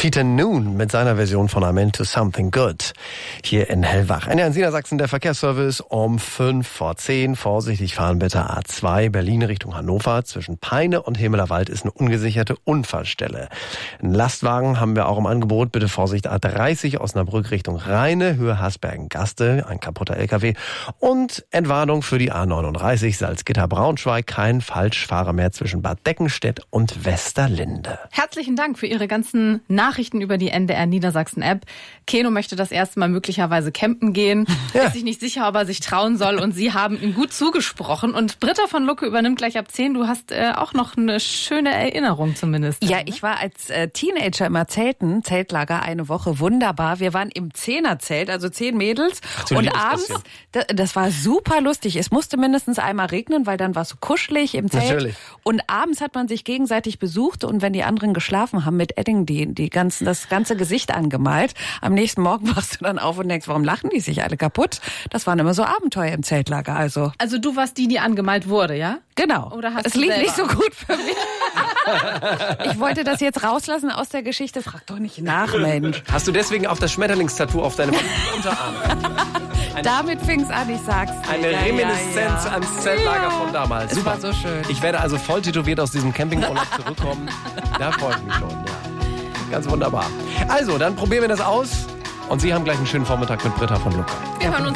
Peter Noon mit seiner Version von I'm Into Something Good hier in Hellwach. NDR in Niedersachsen, der Verkehrsservice um 5:10. Vorsichtig fahren bitte A2 Berlin Richtung Hannover. Zwischen Peine und Himmelerwald ist eine ungesicherte Unfallstelle. Einen Lastwagen haben wir auch im Angebot. Bitte Vorsicht A30 Osnabrück Richtung Rheine, Höhe Hasbergen-Gaste, ein kaputter LKW. Und Entwarnung für die A39 Salzgitter-Braunschweig. Kein Falschfahrer mehr zwischen Bad Deckenstedt und Westerlinde. Herzlichen Dank für Ihre ganzen Nachrichten über die NDR Niedersachsen App. Keno möchte das erste Mal möglicherweise campen gehen. Ja. Ist sich nicht sicher, ob er sich trauen soll, und Sie haben ihm gut zugesprochen. Und Britta von Lucke übernimmt gleich ab 10. Du hast auch noch eine schöne Erinnerung zumindest. Ja, ich war als Teenager immer Zeltlager eine Woche, wunderbar. Wir waren im 10er-Zelt, also 10 Mädels. Und abends, das war super lustig. Es musste mindestens einmal regnen, weil dann war es so kuschelig im Zelt. Natürlich. Und abends hat man sich gegenseitig besucht, und wenn die anderen geschlafen haben, mit Edding das ganze Gesicht angemalt. Am nächsten Morgen wachst du dann auf und denkst, warum lachen die sich alle kaputt? Das waren immer so Abenteuer im Zeltlager. Also du warst die angemalt wurde, ja? Genau. Oder hast es lief nicht so gut für mich. Ich wollte das jetzt rauslassen aus der Geschichte. Frag doch nicht nach, Mensch. Hast du deswegen auch das Schmetterlingstattoo auf deinem Unterarm? Damit fing's an, ich sag's dir. Eine Reminiszenz ans Zeltlager von damals. Es war so schön. Ich werde also voll tätowiert aus diesem Campingurlaub zurückkommen. Da freue ich mich schon, ja. Ganz wunderbar. Also, dann probieren wir das aus. Und Sie haben gleich einen schönen Vormittag mit Britta von Lucke. Wir hören uns